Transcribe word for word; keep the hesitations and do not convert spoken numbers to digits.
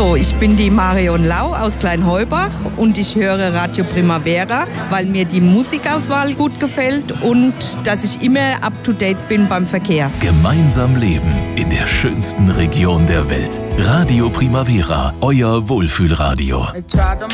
Hallo, ich bin die Marion Lau aus Kleinheubach und ich höre Radio Primavera, weil mir die Musikauswahl gut gefällt und dass ich immer up to date bin beim Verkehr. Gemeinsam leben in der schönsten Region der Welt. Radio Primavera, euer Wohlfühlradio.